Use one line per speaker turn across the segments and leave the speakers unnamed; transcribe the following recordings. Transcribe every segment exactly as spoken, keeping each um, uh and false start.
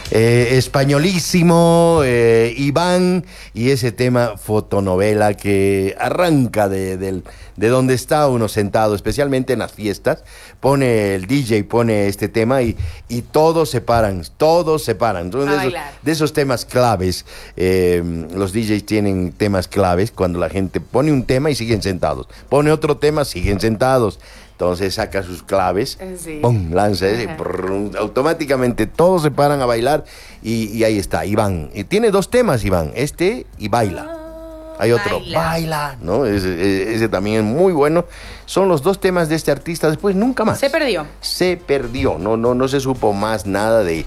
Eh, españolísimo, eh, Iván, y ese tema fotonovela que arranca de, de, de donde está uno sentado, especialmente en las fiestas, pone el D J, pone este tema y, y todos se paran, todos se paran. Entonces, de, esos, de esos temas claves, eh, los D Js tienen temas claves cuando la gente pone un tema y siguen sentados, pone otro tema, siguen sentados. Entonces saca sus claves, sí. ¡Pum! Lanza ese, brr, automáticamente todos se paran a bailar y, y ahí está, Iván. Y tiene dos temas, Iván, este y Baila. Hay otro, Baila, baila ¿no? Ese, ese también es muy bueno. Son los dos temas de este artista, después nunca más.
Se perdió.
Se perdió, no, no, no se supo más nada de,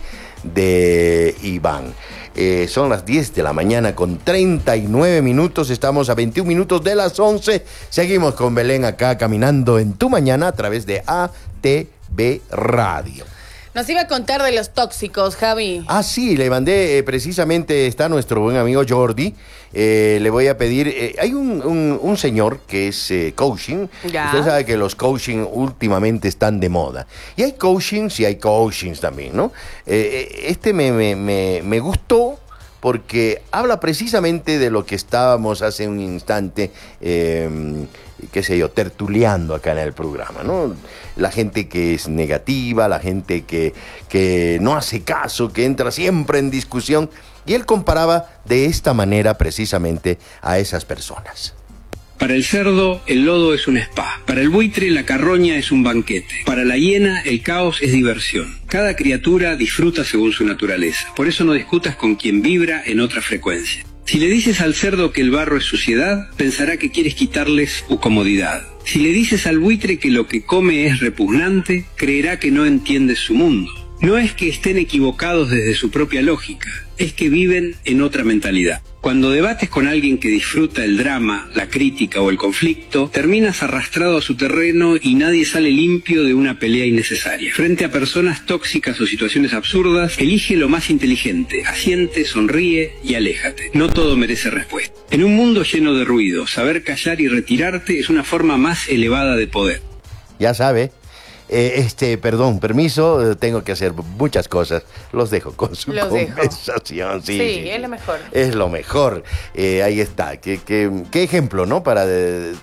de Iván. Eh, son las diez de la mañana con treinta y nueve minutos, estamos a veintiún minutos de las once, seguimos con Belén acá caminando en tu mañana a través de A T V Radio.
Nos iba a contar de los tóxicos, Javi.
Ah, sí, le mandé, eh, precisamente está nuestro buen amigo Jordi. Eh, le voy a pedir, eh, hay un, un, un señor que es eh, coaching. Ya. Usted sabe que los coaching últimamente están de moda. Y hay coachings y hay coachings también, ¿no? Eh, este me, me, me, me gustó porque habla precisamente de lo que estábamos hace un instante, eh, qué sé yo, tertuleando acá en el programa, ¿no? La gente que es negativa, la gente que, que no hace caso, que entra siempre en discusión. Y él comparaba de esta manera precisamente a esas personas.
Para el cerdo, el lodo es un spa. Para el buitre, la carroña es un banquete. Para la hiena, el caos es diversión. Cada criatura disfruta según su naturaleza. Por eso no discutas con quien vibra en otra frecuencia. Si le dices al cerdo que el barro es suciedad, pensará que quieres quitarles su comodidad. Si le dices al buitre que lo que come es repugnante, creerá que no entiendes su mundo. No es que estén equivocados desde su propia lógica, es que viven en otra mentalidad. Cuando debates con alguien que disfruta el drama, la crítica o el conflicto, terminas arrastrado a su terreno y nadie sale limpio de una pelea innecesaria. Frente a personas tóxicas o situaciones absurdas, elige lo más inteligente, asiente, sonríe y aléjate. No todo merece respuesta. En un mundo lleno de ruido, saber callar y retirarte es una forma más elevada de poder.
Ya sabe. Eh, este, perdón, permiso, tengo que hacer muchas cosas. Los dejo con su Los conversación. Sí,
sí, sí, es lo mejor.
Es lo mejor. Eh, ahí está. ¿Qué, qué, qué ejemplo, ¿no? Para de,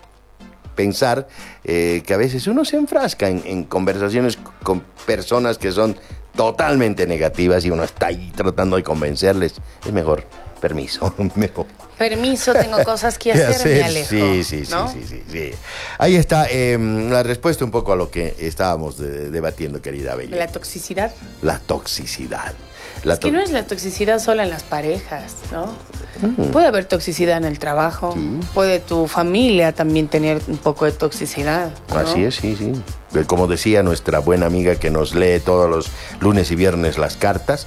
pensar eh, que a veces uno se enfrasca en, en conversaciones con personas que son totalmente negativas y uno está ahí tratando de convencerles. Es mejor. Permiso, mejor.
Permiso, tengo cosas que hacer, hacer? Me alejo.
Sí, sí, ¿no? sí, sí, sí, sí. Ahí está eh, la respuesta un poco a lo que estábamos de, debatiendo, querida Bella.
¿La toxicidad?
La toxicidad. La
es que to- no es la toxicidad solo en las parejas, ¿no? Mm. Puede haber toxicidad en el trabajo, sí. Puede tu familia también tener un poco de toxicidad, ¿no?
Así es, sí, sí. Como decía nuestra buena amiga que nos lee todos los lunes y viernes las cartas,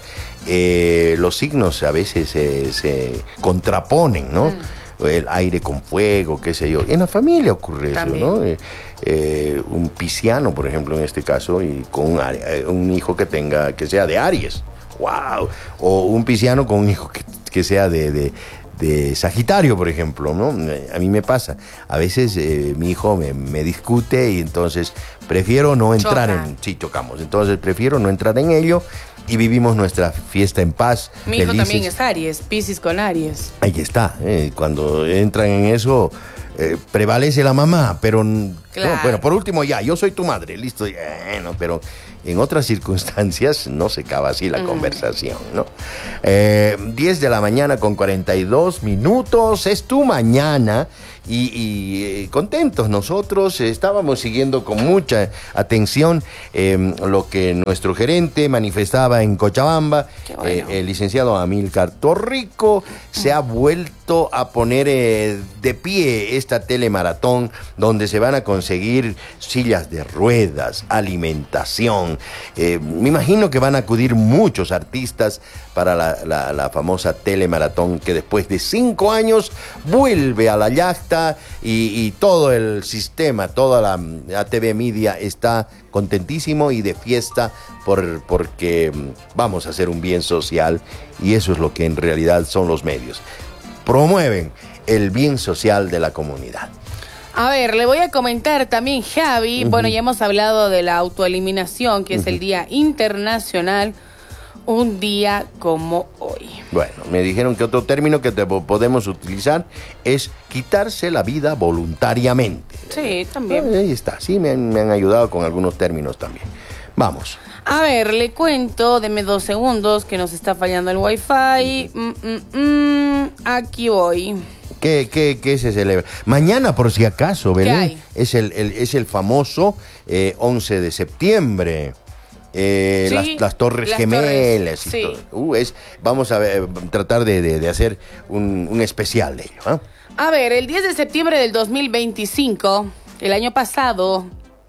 eh, los signos a veces se, se contraponen, ¿no? Mm. El aire con fuego, qué sé yo. En la familia ocurre también. Eso, ¿no? Eh, eh, un pisciano, por ejemplo, en este caso, y con un, un hijo que tenga, que sea de Aries. ¡Wow! O un pisciano con un hijo que, que sea de, de, de Sagitario, por ejemplo, ¿no? A mí me pasa. A veces eh, mi hijo me, me discute y entonces prefiero no entrar Choca. en... Sí, chocamos. Entonces prefiero no entrar en ello y vivimos nuestra fiesta en paz.
Mi hijo felices. También es Aries, Piscis con Aries.
Ahí está. Eh, cuando entran en eso... Eh, prevalece la mamá, pero claro. No, bueno, por último ya, yo soy tu madre, listo, bueno, pero en otras circunstancias no se acaba así la mm. conversación, ¿no? Eh, diez de la mañana con cuarenta y dos minutos, es tu mañana y, y eh, contentos nosotros, eh, estábamos siguiendo con mucha atención eh, lo que nuestro gerente manifestaba en Cochabamba, bueno. eh, el licenciado Amílcar Torrico se ha vuelto a poner eh, de pie esta telemaratón donde se van a conseguir sillas de ruedas, alimentación. Eh, me imagino que van a acudir muchos artistas para la, la, la famosa telemaratón que después de cinco años vuelve a la yacta y, y todo el sistema, toda la, la T V Media está contentísimo y de fiesta por, porque vamos a hacer un bien social y eso es lo que en realidad son los medios. Promueven el bien social de la comunidad.
A ver, le voy a comentar también, Javi, uh-huh. Bueno, ya hemos hablado de la autoeliminación, que uh-huh. es el Día Internacional un día como hoy.
Bueno, me dijeron que otro término que te podemos utilizar es quitarse la vida voluntariamente.
Sí, también.
Ahí está, sí, me han, me han ayudado con algunos términos también. Vamos.
A ver, le cuento, deme dos segundos que nos está fallando el wifi. Mm, mm, mm, aquí voy.
¿Qué, qué, qué se celebra? Mañana, por si acaso, Belén,
hay?
es el, el, es el famoso eh, once de septiembre. Eh,
Sí,
las, las Torres
las
Gemelas.
Torres,
y
sí.
todo. Uh, es, vamos a ver, tratar de, de, de hacer un, un especial de ello. ¿eh?
A ver, el diez de septiembre del dos mil veinticinco, el año pasado,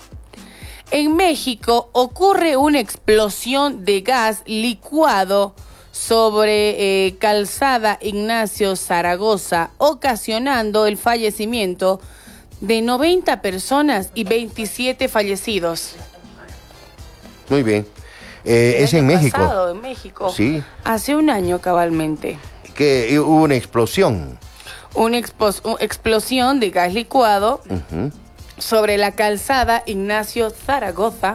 en México ocurre una explosión de gas licuado sobre eh, Calzada Ignacio Zaragoza, ocasionando el fallecimiento de noventa personas y veintisiete fallecidos.
Muy bien. Eh,
El
es
año
en México.
pasado, en México.
Sí.
Hace un año cabalmente.
Que hubo una explosión.
Una expos- una explosión de gas licuado
Ujú.
sobre la calzada Ignacio Zaragoza,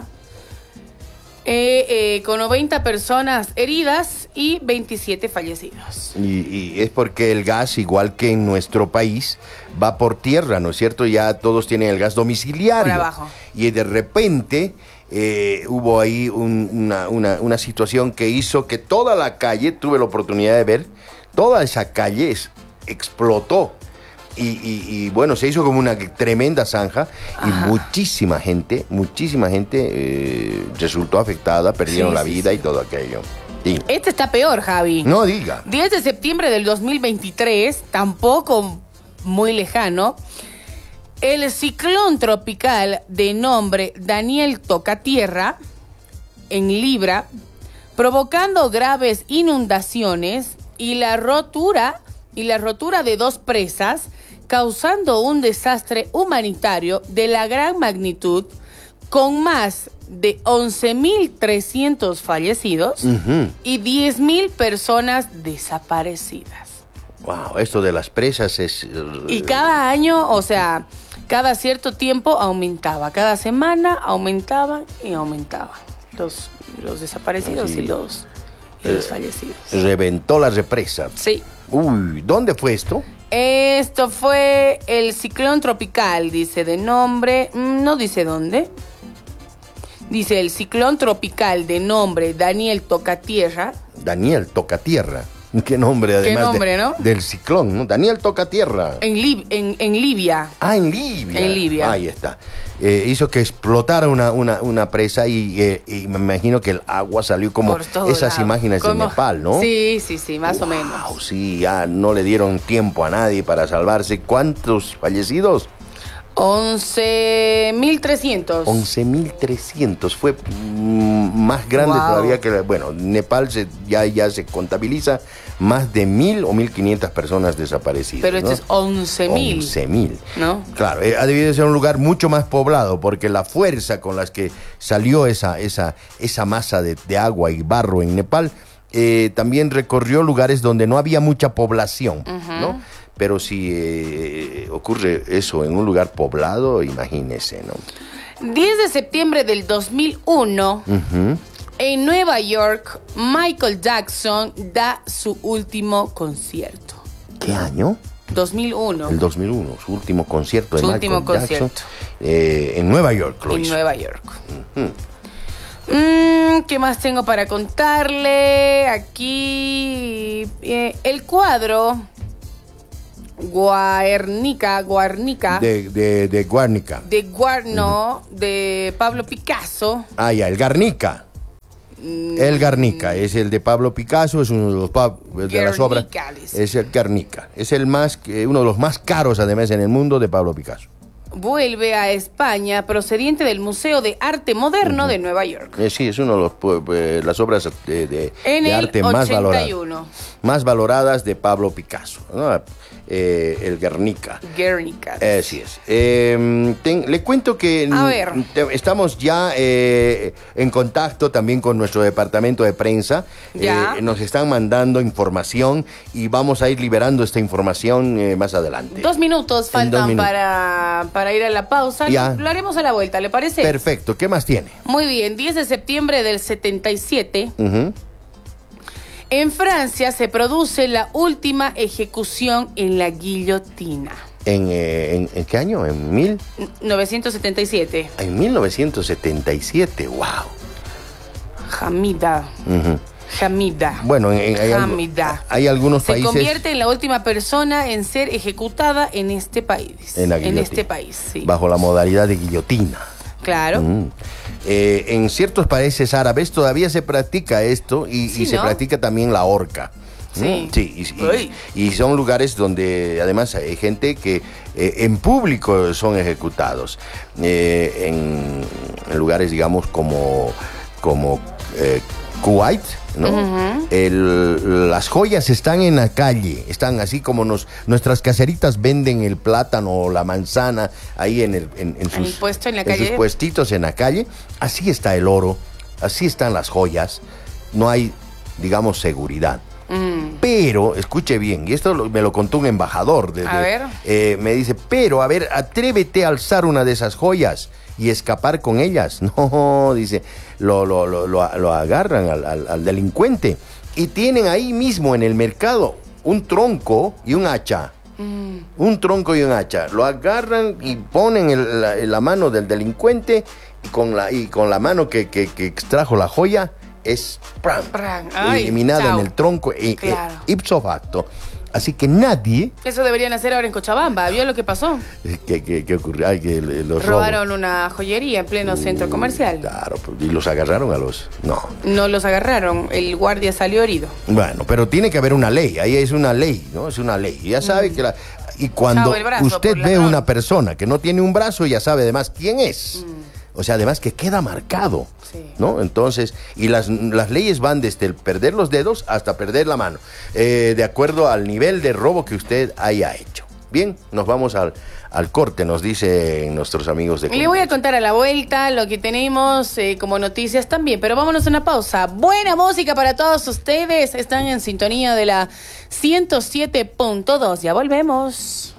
eh, eh, con noventa personas heridas y veintisiete fallecidos.
Y, y es porque el gas, igual que en nuestro país, va por tierra, ¿no es cierto? Ya todos tienen el gas domiciliario.
Por abajo.
Y de repente eh, hubo ahí un- una, una, una situación que hizo que toda la calle, tuve la oportunidad de ver, toda esa calle es- explotó. Y, y- y, bueno, se hizo como una tremenda zanja y
Ajá.
muchísima gente, muchísima gente eh, resultó afectada, perdieron
Sí,
la
sí,
vida
sí.
y todo aquello. Sí.
Este está peor, Javi.
No diga.
diez de septiembre del dos mil veintitrés, tampoco muy lejano, el ciclón tropical de nombre Daniel toca tierra en Libra, provocando graves inundaciones y la rotura y la rotura de dos presas, causando un desastre humanitario de la gran magnitud, con más de once mil trescientos fallecidos
Ujú.
y diez mil personas desaparecidas.
Wow, esto de las presas es... eh,
Y cada año, o sea, cada cierto tiempo aumentaba. Cada semana aumentaban y aumentaban los, los desaparecidos
Sí.
y los, y los
Eh,
fallecidos.
Reventó la represa.
Sí.
Uy, ¿dónde fue esto?
Esto fue el ciclón tropical, dice de nombre, mm, no dice dónde. Dice el ciclón tropical de nombre Daniel Tocatierra.
Daniel Tocatierra. Qué nombre, además.
nombre,
de-
¿no?
Del ciclón, ¿no? Daniel Tocatierra.
En, Lib- en, en Libia.
Ah, en Libia.
En Libia.
Ahí está. Eh, hizo que explotara una, una, una presa y, eh, y me imagino que el agua salió como
Por todos
esas
lados.
imágenes de
Como-
Nepal, ¿no?
Sí, sí, sí, más o
Wow,
menos.
sí, ya no le dieron tiempo a nadie para salvarse. ¿Cuántos fallecidos?
once mil trescientos.
once mil trescientos. Fue mm, más grande
Wow.
todavía que... la- Bueno, Nepal se, ya, ya se contabiliza más de mil o mil quinientas personas desaparecidas.
Pero este
¿no?
es once mil.
once mil.
¿No?
Claro, eh, ha debido ser un lugar mucho más poblado porque la fuerza con las que salió esa, esa, esa masa de, de agua y barro en Nepal eh, también recorrió lugares donde no había mucha población, ¿no? Pero si eh, ocurre eso en un lugar poblado, imagínese, ¿no?
diez de septiembre del dos mil uno,
Ujú.
en Nueva York, Michael Jackson da su último concierto.
¿Qué año?
dos mil uno.
El dos mil uno, su último concierto de
Su
Michael
último
Jackson
concierto.
eh, en Nueva York. Lo
En
hizo.
Nueva York. Mm, ¿qué más tengo para contarle? Aquí eh, el cuadro Guernica, Guernica de,
De, de, de Guernica.
Guarno de Pablo Picasso.
Ah, ya, el Garnica.
Mm,
El Garnica es el de Pablo Picasso, es uno de los pa- de las obras.
Guernica, dice.
Es el Garnica. Es el más, eh, uno de los más caros además en el mundo de Pablo Picasso.
Vuelve a España procediente del Museo de Arte Moderno de Nueva York.
Eh, sí, es uno de los pu- pu- las obras de, de-
En
de
el
arte más valoradas.
ochenta y uno.
Más valoradas de Pablo Picasso, ¿no? Eh, el Guernica.
Guernica.
Así es. Eh, ten- le cuento que
A
mm,
ver.
te- estamos ya eh, en contacto también con nuestro departamento de prensa.
Ya.
Eh, nos están mandando información y vamos a ir liberando esta información eh, más adelante.
Dos minutos
En
faltan
dos minutos.
Para, para ir a la pausa.
Ya.
Lo haremos a la vuelta, ¿le parece?
Perfecto. ¿Qué más tiene?
Muy bien, diez de septiembre del setenta y siete,
Ujú.
En Francia se produce la última ejecución en la guillotina.
¿En, eh, en, ¿en qué año? ¿En mil?
novecientos setenta y siete.
En mil novecientos setenta y siete, wow.
Hamida. Uh-huh. Hamida.
Bueno, en, en, hay,
Hamida.
Algo, hay algunos
se
países...
Se convierte en la última persona en ser ejecutada en este país.
En, la
en este país, sí.
Bajo la modalidad de guillotina.
Claro.
Mm. Eh, en ciertos países árabes todavía se practica esto y, sí, y se ¿no? practica también la horca.
Sí.
¿Mm? Sí, y, y, y son lugares donde además hay gente que eh, en público son ejecutados. Eh, en, en lugares, digamos, como, como eh, Kuwait, ¿no? Uh-huh. El, las joyas están en la calle, están así como nos, nuestras caseritas venden el plátano o la manzana ahí en, el, en, en, sus,
puesto en, la
en
calle.
sus puestitos en la calle. Así está el oro, así están las joyas. No hay, digamos, seguridad. Mm. Pero, escuche bien, y esto lo, me lo contó un embajador. De,
a
de,
ver.
Eh, me dice, pero, a ver, atrévete a alzar una de esas joyas y escapar con ellas. No, dice, lo, lo, lo, lo, lo agarran al, al, al delincuente y tienen ahí mismo en el mercado un tronco y un hacha. Mm. Un tronco y un hacha. Lo agarran y ponen el, la, la mano del delincuente y con la, y con la mano que, que, que extrajo la joya es pram,
pram. Ay,
eliminada
chao.
en el tronco e,
claro.
e, ipso facto. Así que nadie...
Eso deberían hacer ahora en Cochabamba. ¿Vio lo que pasó?
¿Qué, qué, qué ocurrió? Ay, que los
robaron
robos.
Una joyería en pleno uh, centro comercial.
Claro, ¿y los agarraron a los...? No.
No los agarraron. El guardia salió herido.
Bueno, pero tiene que haber una ley. Ahí es una ley, ¿no? Es una ley. Ya sabe mm. que la... Y cuando usted ve una persona que no tiene un brazo, ya sabe además quién es. Mm. O sea, además que queda marcado, sí. ¿no? Entonces, y las, las leyes van desde el perder los dedos hasta perder la mano, eh, de acuerdo al nivel de robo que usted haya hecho. Bien, nos vamos al, al corte, nos dicen nuestros amigos de...
Le voy a contar a la vuelta lo que tenemos eh, como noticias también, pero vámonos a una pausa. Buena música para todos ustedes, están en sintonía de la ciento siete punto dos, ya volvemos.